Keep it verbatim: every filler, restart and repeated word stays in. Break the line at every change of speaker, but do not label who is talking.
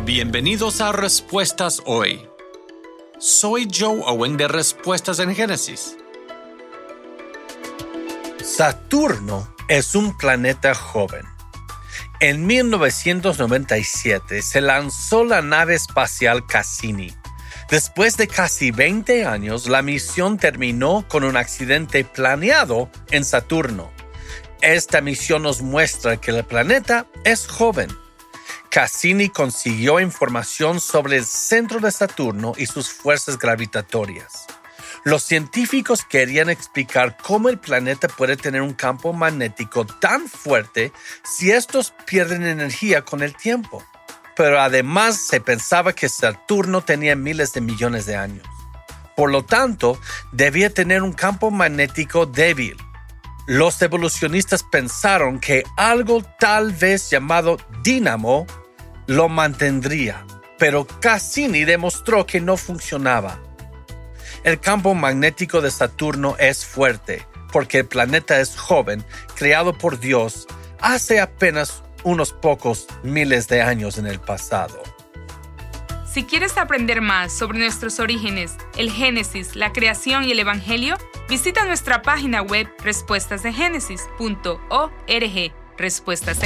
Bienvenidos a Respuestas Hoy. Soy Joe Owen de Respuestas en Génesis.
Saturno es un planeta joven. En mil novecientos noventa y siete se lanzó la nave espacial Cassini. Después de casi veinte años, la misión terminó con un accidente planeado en Saturno. Esta misión nos muestra que el planeta es joven. Cassini consiguió información sobre el centro de Saturno y sus fuerzas gravitatorias. Los científicos querían explicar cómo el planeta puede tener un campo magnético tan fuerte si estos pierden energía con el tiempo. Pero además se pensaba que Saturno tenía miles de millones de años. Por lo tanto, debía tener un campo magnético débil. Los evolucionistas pensaron que algo tal vez llamado dínamo lo mantendría, pero Cassini demostró que no funcionaba. El campo magnético de Saturno es fuerte porque el planeta es joven, creado por Dios hace apenas unos pocos miles de años en el pasado.
Si quieres aprender más sobre nuestros orígenes, el Génesis, la creación y el Evangelio, visita nuestra página web respuestas de génesis punto org. Respuestas de